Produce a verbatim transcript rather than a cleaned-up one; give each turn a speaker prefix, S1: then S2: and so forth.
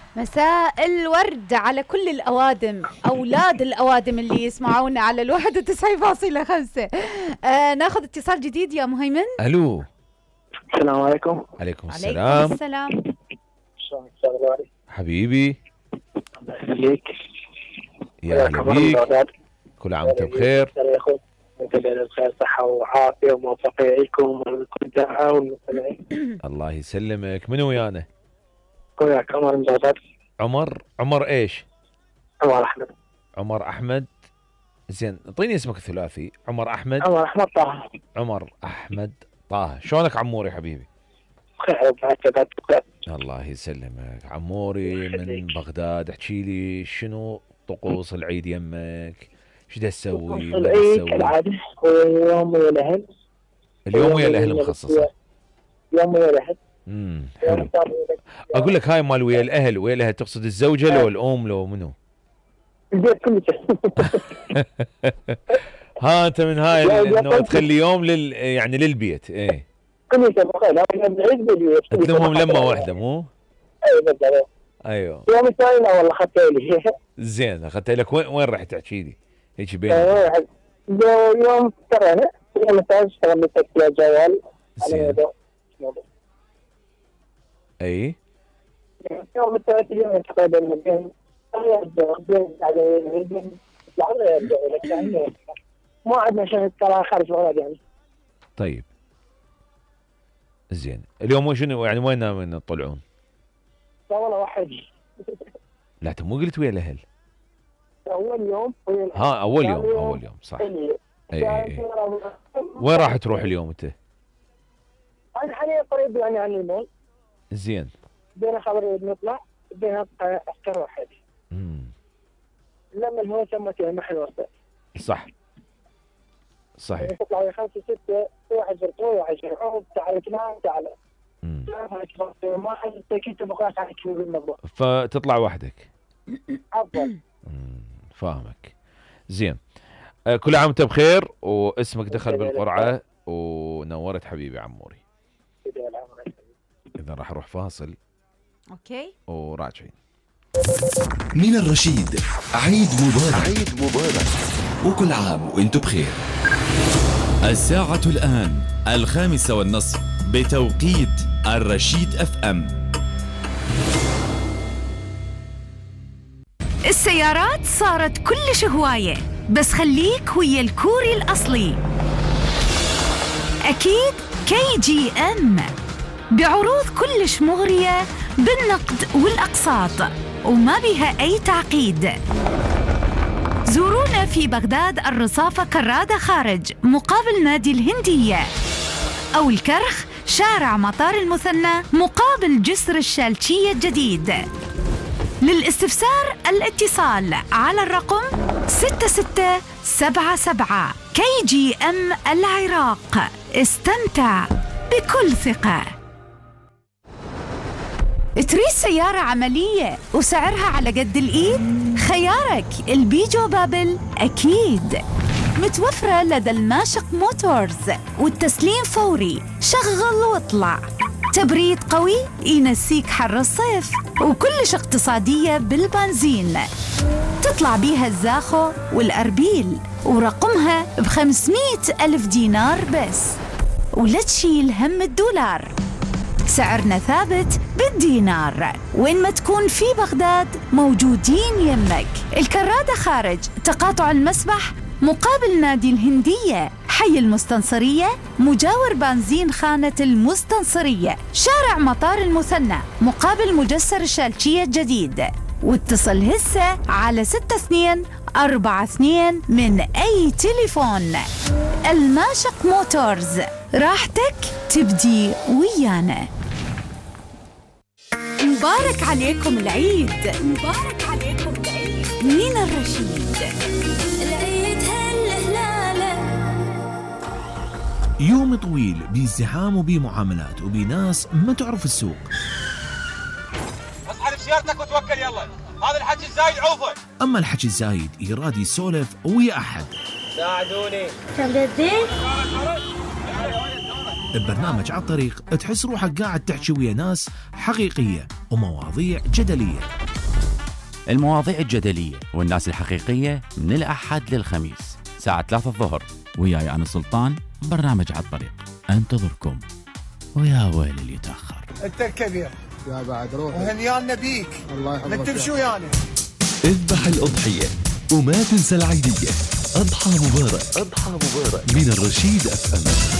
S1: مساء الورد على كل الأوادم، أولاد الأوادم اللي يسمعونا على الواحد وتسعين فاصلة خمسة. آه ناخذ اتصال جديد يا مهيمن.
S2: ألو،
S3: السلام عليكم.
S2: عليكم السلام.
S1: عليكم السلام.
S3: شلونك شغله علي
S2: حبيبي؟
S3: الله يخليك.
S2: يا هلا بيك، كل عام وانت بخير.
S3: وانت بخير، صحة وعافية وموفقية لكم ولكل دعاء والمستمعين.
S2: الله يسلمك. من ويانا؟
S3: وياك عمر مجدد.
S2: عمر عمر ايش؟
S3: عمر أحمد.
S2: عمر أحمد. زين، اعطيني اسمك الثلاثي. عمر أحمد.
S3: عمر أحمد طه.
S2: عمر أحمد طه. شلونك عموري حبيبي؟
S3: بخير وبعافية.
S2: الله يسلمك عموري من بغداد. احكي لي شنو طقوس العيد يمك؟ ايش دا تسوي؟
S3: العيد كالعادة ويوم ويا الأهل.
S2: اليوم ويا الأهل مخصصة.
S3: يوم ويا الأهل.
S2: امم حلو. اقول لك هاي مال ويا الأهل، ويا الأهل تقصد الزوجة لو الأم لو منو؟
S3: البيت كله.
S2: ها انت من هاي انه تخلي يوم لل يعني للبيت. ايه
S3: كله بخير. لا العيد بالبيت
S2: تلمهم لمة واحدة مو؟
S3: ايوه بالضبط.
S2: ايوه
S3: يوم الثاني لا والله اخذت لي.
S2: زين اخذت لك. وين وين راح تحكي لي؟ هيك بين
S3: يوم ترى يوم الثاني اشتغلت تكتيك جوال على موضوع موضوع
S2: اي
S3: يوم الثالث اليوم تقريبا بين بين يعني ما عندنا شيء ترى خارج البلد يعني.
S2: طيب زين، اليوم شنو يعني وين ناويين تطلعون؟
S3: لا والله واحد.
S2: لا انت مو قلت ويا الاهل؟
S3: اول يوم
S2: ها اول يوم اول يوم صح. اي اي وين راح تروح اليوم انت؟
S3: انا حاليا قريب يعني عن المول.
S2: زين
S3: بدينا خبر نطلع بدينا اختار واحد.
S2: امم
S3: لما الهواء سمت يعني ما حلوه.
S2: صح صحيح.
S3: تطلع يا خمسة ستة واحد زرقاء واحد شرعون تعال تنام تعال.
S2: امم
S3: ما حد تأكيد تبغاك على كل الموضوع.
S2: فتطلع وحدك.
S3: أفضل.
S2: امم فاهمك. زين آه كل عام وانت بخير، واسمك دخل بالقرعة ونورت حبيبي عموري. إذا راح أروح فاصل.
S1: أوكي.
S2: وراجعين.
S4: من الرشيد عيد مبارك. عيد مبارك وكل عام وانتم بخير.
S5: الساعة الآن الخامسة والنصف بتوقيت الرشيد اف ام.
S6: السيارات صارت كلش هواية، بس خليك ويا الكوري الأصلي. أكيد كي جي ام بعروض كلش مغرية بالنقد والأقساط وما بها أي تعقيد. زورونا في بغداد الرصافة كرادة خارج مقابل نادي الهندية، أو الكرخ شارع مطار المثنى مقابل جسر الشالشية الجديد. للاستفسار الاتصال على الرقم ستة ستة سبعة سبعة. كي جي ام العراق، استمتع بكل ثقة. تريد سيارة عملية وسعرها على قد الإيد؟ خيارك البيجو بابل أكيد. متوفرة لدى الماشق موتورز، والتسليم فوري، شغل واطلع. تبريد قوي ينسيك حر الصيف، وكلش اقتصادية بالبنزين. تطلع بيها الزاخو والأربيل، ورقمها بخمسمائة ألف دينار بس، ولا تشيل هم الدولار. سعرنا ثابت بالدينار، وين ما تكون في بغداد موجودين يمك. الكرادة خارج تقاطع المسبح مقابل نادي الهندية، حي المستنصرية مجاور بنزين خانة المستنصرية، شارع مطار المثنى مقابل مجسر الشالشية الجديد. واتصل هسه على ستة اثنين أربعة اثنين من أي تليفون. الماشق موتورز، راحتك تبدي ويانا. مبارك عليكم العيد. مبارك عليكم العيد. من الرشيد.
S7: العيد هالهلالة.
S4: يوم طويل بازدحام وبمعاملات وبناس ما تعرف السوق.
S8: اصحى بسيارتك وتوكل يلا، هذا الحكي الزايد عوفه.
S4: اما الحكي الزايد يراد يسولف ويا احد.
S8: ساعدوني.
S7: تبدين؟
S4: ببرنامج على الطريق تحس روحك قاعد تحكي ويا ناس حقيقية ومواضيع جدلية.
S9: المواضيع الجدلية والناس الحقيقية من الأحد للخميس ساعة ثلاثة الظهر، وياي أنا سلطان، برنامج على الطريق انتظركم. ويا ويل اللي يتأخر.
S10: أنت الكبير
S11: يا بعد روح
S10: وهنيانا بيك.
S11: الله يحفظك.
S10: نتمشوا يعني.
S4: اذبح الأضحية وما تنسى العيدية. أضحى مبارك. أضحى مبارك من الرشيد أف أم.